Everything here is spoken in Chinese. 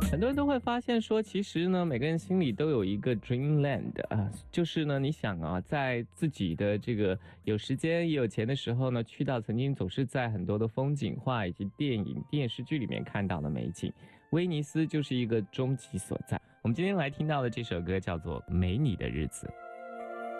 很多人都会发现说，其实呢，每个人心里都有一个 dreamland 啊，就是呢，你想啊，在自己的这个有时间也有钱的时候呢，去到曾经总是在很多的风景画以及电影、电视剧里面看到的美景，威尼斯就是一个终极所在。我们今天来听到的这首歌叫做《没你的日子》。